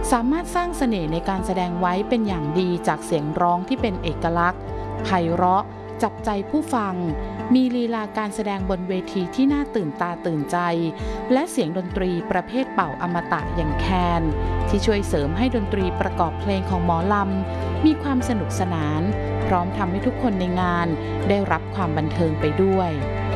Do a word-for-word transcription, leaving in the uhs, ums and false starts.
สามารถสร้างเสน่ห์ในการแสดงไว้เป็นอย่างดีจากเสียงร้องที่เป็นเอกลักษณ์ไพเราะจับใจผู้ฟังมีลีลาการแสดงบนเวทีที่น่าตื่นตาตื่นใจและเสียงดนตรีประเภทเป่าอมตะอย่างแคนที่ช่วยเสริมให้ดนตรีประกอบเพลงของหมอลำมีความสนุกสนานพร้อมทำให้ทุกคนในงานได้รับความบันเทิงไปด้วย